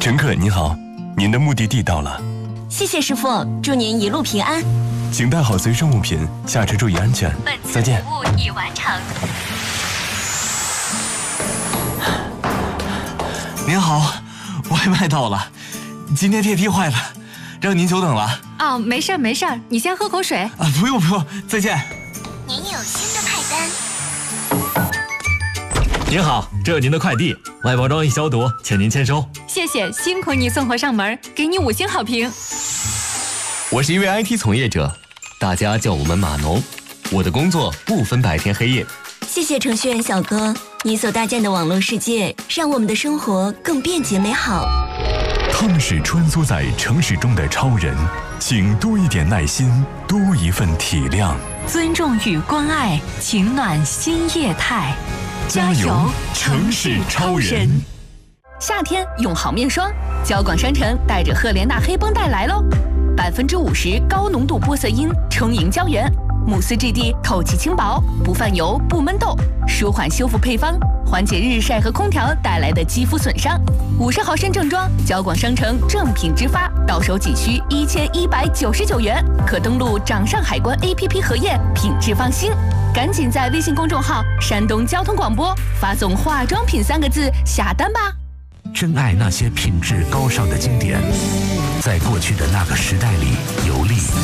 乘客您好，您的目的地到了。 谢谢师傅，祝您一路平安。 请带好随身物品，下车注意安全。再见。 服务已完成。 您好，外卖到了。今天电梯坏了，让您久等了。 哦，没事没事，你先喝口水。 啊，不用不用，再见。 您有新的派单。 您好，这有您的快递，外包装已消毒，请您签收。 谢谢，辛苦你送货上门，给你5星好评。 我是一位 IT 从业者，大家叫我们码农。我的工作不分白天黑夜。 谢谢程序员小哥，你所搭建的网络世界，让我们的生活更便捷美好。 他们是穿梭在城市中的超人，请多一点耐心，多一份体谅， 尊重与关爱，情暖新业态。 加油，城市超人！ 夏天用好面霜，交广商城带着赫莲娜黑绷带来喽，50%高浓度玻色因充盈胶原，慕斯质地透气轻薄，不泛油不闷痘，舒缓修复配方，缓解日晒和空调带来的肌肤损伤。50毫升正装，交广商城正品直发，到手仅需1199元，可登录掌上海关 APP 核验，品质放心。赶紧在微信公众号“山东交通广播”发送“化妆品”3个字下单吧。 珍爱那些品质高尚的经典，在过去的那个时代里游历。